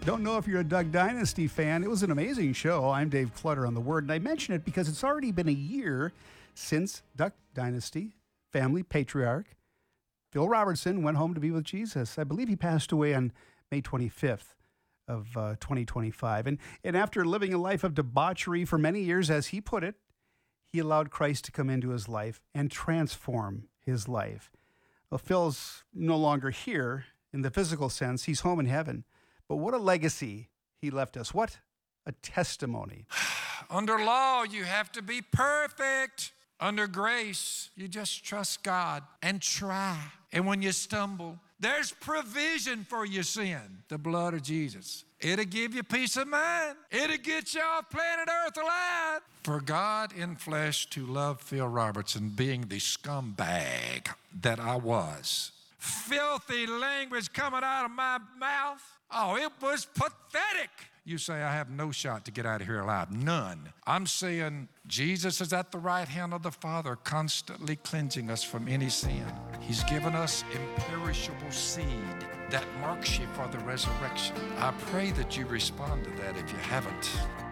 Don't know if you're a Duck Dynasty fan. It was an amazing show. I'm Dave Clutter on The Word, and I mention it because it's already been a year since Duck Dynasty family patriarch Phil Robertson went home to be with Jesus. I believe he passed away on May 25th of 2025. And after living a life of debauchery for many years, as he put it, he allowed Christ to come into his life and transform his life. Well, Phil's no longer here in the physical sense. He's home in heaven. But what a legacy he left us. What a testimony. Under law, you have to be perfect. Under grace, you just trust God and try. And when you stumble, there's provision for your sin. The blood of Jesus. It'll give you peace of mind. It'll get you off planet Earth alive. For God in flesh to love Phil Robertson, being the scumbag that I was. Filthy language coming out of my mouth. Oh, it was pathetic. You say, I have no shot to get out of here alive. None. I'm saying Jesus is at the right hand of the Father, constantly cleansing us from any sin. He's given us imperishable seed that marks you for the resurrection. I pray that you respond to that if you haven't.